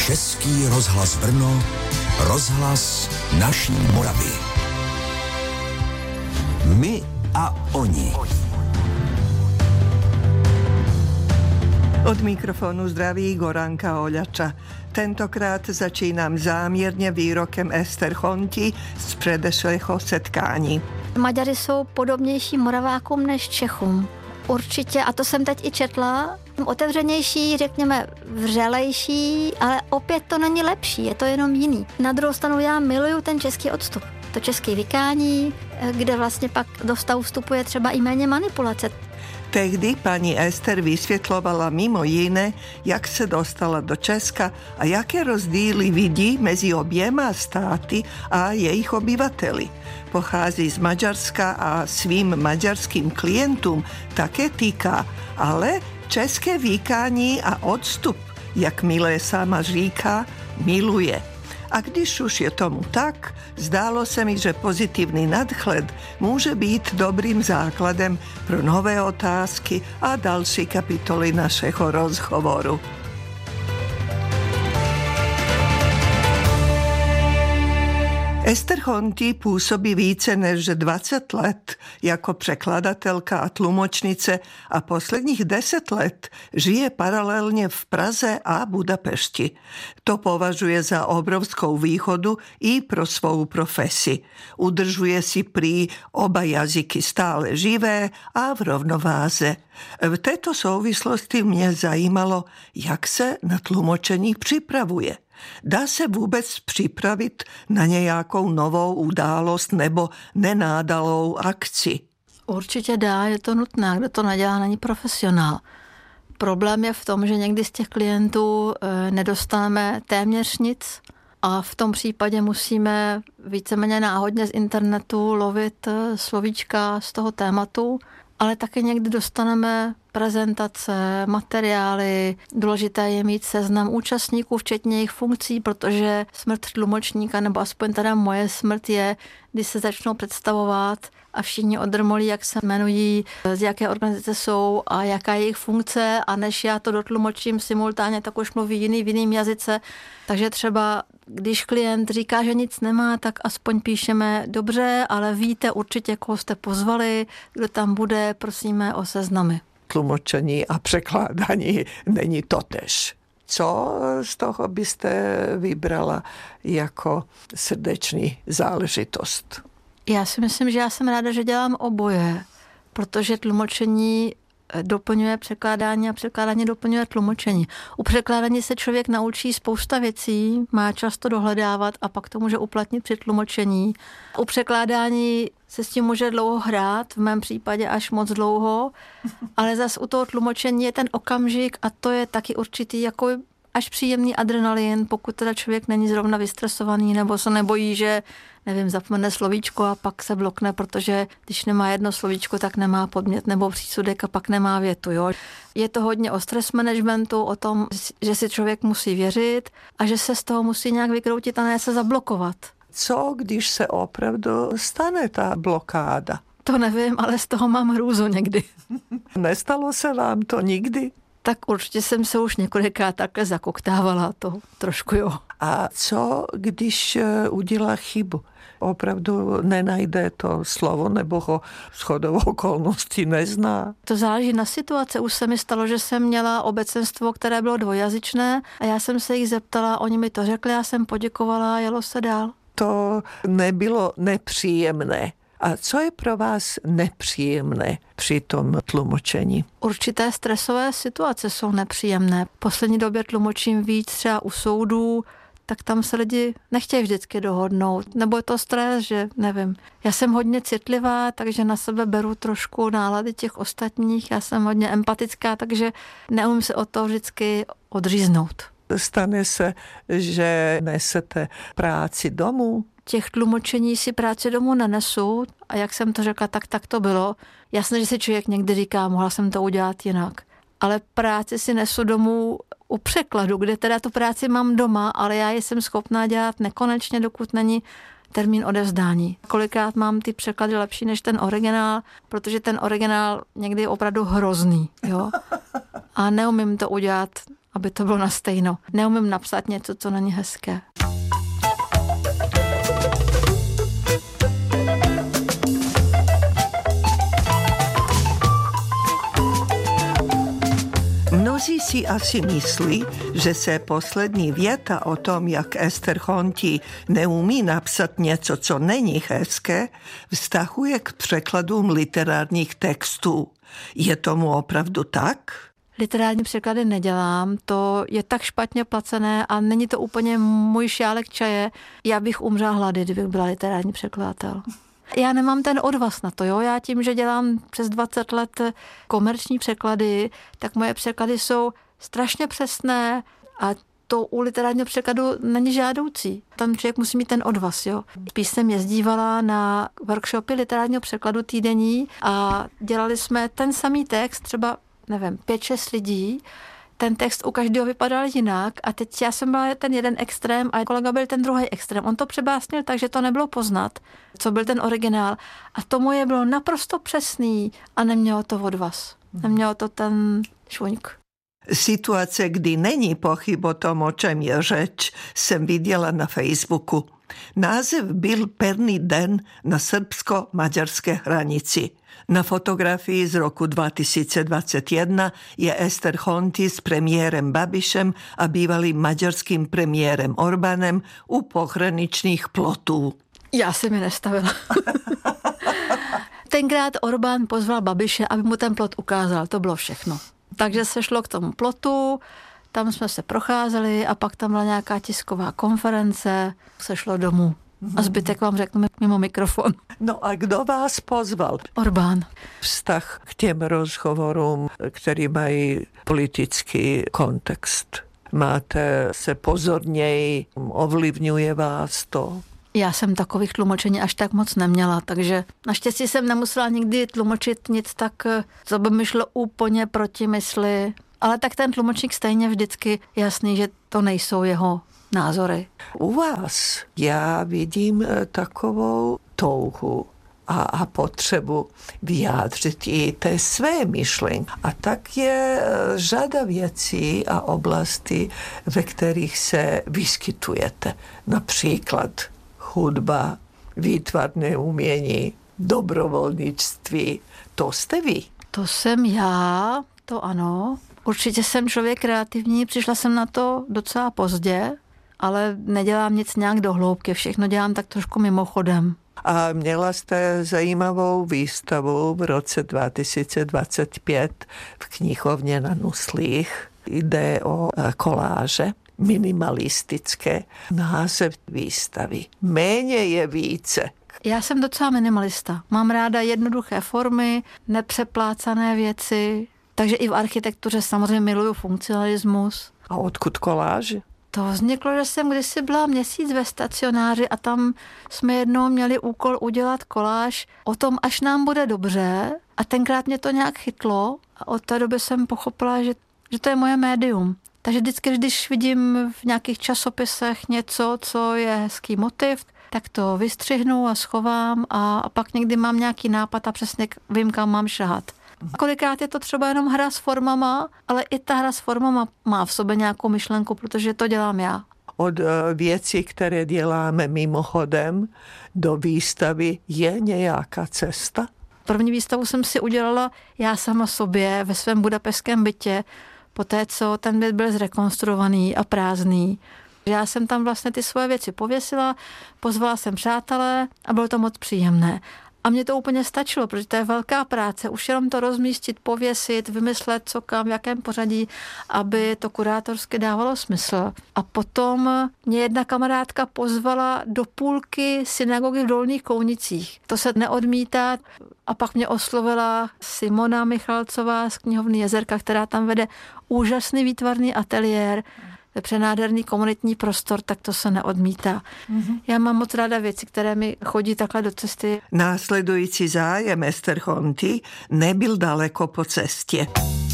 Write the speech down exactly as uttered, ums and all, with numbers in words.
Český rozhlas Brno, rozhlas naší Moravy. My a oni. Od mikrofonu zdraví Goranka Oľača. Tentokrát začínám záměrně výrokem Ester Honti z předešlého setkání. Maďaři jsou podobnější Moravákům než Čechům. Určitě, a to jsem teď i četla, otevřenější, řekněme vřelejší, ale opět to není lepší, je to jenom jiný. Na druhou stranu já miluju ten český odstup. To české vykání, kde vlastně pak do vztahu vstupuje třeba i méně manipulace. Tehdy paní Ester vysvětlovala mimo jiné, jak se dostala do Česka a jaké rozdíly vidí mezi oběma státy a jejich obyvateli. Pochází z Maďarska a svým maďarským klientům také týká, ale české vykání a odstup, jak milé sama říká, miluje. A když už je tomu tak, zdálo se mi, že pozitivní nadhled může být dobrým základem pro nové otázky a další kapitoly našeho rozhovoru. Ester Honti působí více než dvacet let jako překladatelka a tlumočnice a posledních deset let žije paralelně v Praze a Budapešti. To považuje za obrovskou výhodu i pro svou profesi. Udržuje si prý oba jazyky stále živé a v rovnováze. V této souvislosti mě zajímalo, jak se na tlumočení připravuje. Dá se vůbec připravit na nějakou novou událost nebo nenádalou akci? Určitě dá, je to nutné, kdo to nedělá, není profesionál. Problém je v tom, že někdy z těch klientů nedostaneme téměř nic a v tom případě musíme víceméně náhodně z internetu lovit slovíčka z toho tématu, ale také někdy dostaneme prezentace, materiály. Důležité je mít seznam účastníků, včetně jejich funkcí, protože smrt tlumočníka, nebo aspoň teda moje smrt je, když se začnou představovat a všichni odrmolí, jak se jmenují, z jaké organizace jsou a jaká je jejich funkce, a než já to dotlumočím simultánně, tak už mluví jiný v jiným jazyce. Takže třeba když klient říká, že nic nemá, tak aspoň píšeme dobře, ale víte určitě, koho jste pozvali, kdo tam bude, prosíme o seznamy. Tlumočení a překládání není totéž. Co z toho byste vybrala jako srdeční záležitost? Já si myslím, že já jsem ráda, že dělám oboje, protože tlumočení doplňuje překládání a překládání doplňuje tlumočení. U překládání se člověk naučí spousta věcí, má často dohledávat a pak to může uplatnit při tlumočení. U překládání se s tím může dlouho hrát, v mém případě až moc dlouho, ale zase u toho tlumočení je ten okamžik a to je taky určitý jako až příjemný adrenalin, pokud teda člověk není zrovna vystresovaný nebo se nebojí, že nevím, zapomene slovíčko a pak se blokne, protože když nemá jedno slovíčko, tak nemá podmět nebo přísudek a pak nemá větu. Jo. Je to hodně o stres managementu, o tom, že si člověk musí věřit a že se z toho musí nějak vykroutit a ne se zablokovat. Co, když se opravdu stane ta blokáda? To nevím, ale z toho mám hrůzu někdy. Nestalo se vám to nikdy? Tak určitě jsem se už několikrát takhle zakoktávala, to trošku jo. A co, když udělá chybu? Opravdu nenajde to slovo nebo ho shodou okolností nezná? To záleží na situaci. Už se mi stalo, že jsem měla obecenstvo, které bylo dvojazyčné a já jsem se jich zeptala, oni mi to řekli, já jsem poděkovala a jelo se dál. To nebylo nepříjemné. A co je pro vás nepříjemné při tom tlumočení? Určité stresové situace jsou nepříjemné. V poslední době tlumočím víc třeba u soudů, tak tam se lidi nechtějí vždycky dohodnout. Nebo je to stres, že nevím. Já jsem hodně citlivá, takže na sebe beru trošku nálady těch ostatních. Já jsem hodně empatická, takže neumím se od toho vždycky odříznout. Stane se, že nesete práci domů? Těch tlumočení si práci domů nenesu a jak jsem to řekla, tak tak to bylo. Jasně, že si člověk někdy říká, mohla jsem to udělat jinak. Ale práci si nesu domů u překladu, kde teda tu práci mám doma, ale já ji jsem schopná dělat nekonečně, dokud není termín odevzdání. Kolikrát mám ty překlady lepší než ten originál, protože ten originál někdy je opravdu hrozný, jo. A neumím to udělat, aby to bylo na stejno. Neumím napsat něco, co není hezké. Mnozí si asi myslí, že se poslední věta o tom, jak Esterházy neumí napsat něco, co není hezké, vztahuje k překladům literárních textů. Je tomu opravdu tak? Literární překlady nedělám, to je tak špatně placené a není to úplně můj šálek čaje. Já bych umřela hlady, kdybych byla literární překladatel. Já nemám ten odvaz na to, jo. Já tím, že dělám přes dvacet let komerční překlady, tak moje překlady jsou strašně přesné a to u literárního překladu není žádoucí. Tam člověk musí mít ten odvaz, jo. Spíš jsem jezdívala na workshopy literárního překladu týdenní a dělali jsme ten samý text, třeba, nevím, pět, šest lidí. Ten text u každého vypadal jinak a teď já jsem byla ten jeden extrém a kolega byl ten druhý extrém. On to přebásnil tak, že to nebylo poznat, co byl ten originál. A to moje bylo naprosto přesný a nemělo to odvaz. Nemělo to ten švuňk. Situace, kdy není pochyb o tom, o čem je řeč, jsem viděla na Facebooku. Název byl Perný den na srbsko-maďarské hranici. Na fotografii z roku dva tisíce dvacet jedna je Esterházy s premiérem Babišem a bývalým maďarským premiérem Orbánem u pohraničních plotů. Já si mi nestavila. Tenkrát Orbán pozval Babiše, aby mu ten plot ukázal. To bylo všechno. Takže se šlo k tomu plotu, tam jsme se procházeli a pak tam byla nějaká tisková konference, se šlo domů. A zbytek vám řeknu mimo mikrofon. No a kdo vás pozval? Orbán. Vztah k těm rozhovorům, který mají politický kontext. Máte se pozorněji, ovlivňuje vás to? Já jsem takových tlumočení až tak moc neměla, takže naštěstí jsem nemusela nikdy tlumočit nic tak, co by mi šlo úplně proti mysli. Ale tak ten tlumočník stejně vždycky jasný, že to nejsou jeho názory. U vás já vidím takovou touhu a, a potřebu vyjádřit i té své myšlenky. A tak je řada věcí a oblastí, ve kterých se vyskytujete. Například hudba, výtvarné umění, dobrovolnictví. To jste vy. To jsem já, to ano. Určitě jsem člověk kreativní, přišla jsem na to docela pozdě, ale nedělám nic nějak do hloubky, všechno dělám tak trošku mimochodem. A měla jste zajímavou výstavu v roce dva tisíce dvacet pět v knihovně na Nuslích. Jde o koláže minimalistické. Název výstavy Méně je více. Já jsem docela minimalista. Mám ráda jednoduché formy, nepřeplácané věci, takže i v architektuře samozřejmě miluju funkcionalismus. A odkud koláže? To vzniklo, že jsem kdysi byla měsíc ve stacionáři a tam jsme jednou měli úkol udělat koláž o tom, až nám bude dobře, a tenkrát mě to nějak chytlo a od té doby jsem pochopila, že, že to je moje médium. Takže vždycky, když vidím v nějakých časopisech něco, co je hezký motiv, tak to vystřihnu a schovám a, a pak někdy mám nějaký nápad a přesně vím, kam mám šahat. A kolikrát je to třeba jenom hra s formama, ale i ta hra s formama má v sobě nějakou myšlenku, protože to dělám já. Od věcí, které děláme mimochodem do výstavy, je nějaká cesta? První výstavu jsem si udělala já sama sobě ve svém budapešťském bytě, poté co ten byt byl zrekonstruovaný a prázdný. Já jsem tam vlastně ty svoje věci pověsila, pozvala jsem přátelé a bylo to moc příjemné. A mně to úplně stačilo, protože to je velká práce, už jenom to rozmístit, pověsit, vymyslet, co kam, v jakém pořadí, aby to kurátorsky dávalo smysl. A potom mě jedna kamarádka pozvala do půlky synagogy v Dolních Kounicích. To se neodmítá. A pak mě oslovila Simona Michalcová z knihovny Jezerka, která tam vede úžasný výtvarný ateliér, přenádherný komunitní prostor, tak to se neodmítá. Mm-hmm. Já mám moc ráda věci, které mi chodí takhle do cesty. Následující zájem Esterházy nebyl daleko po cestě.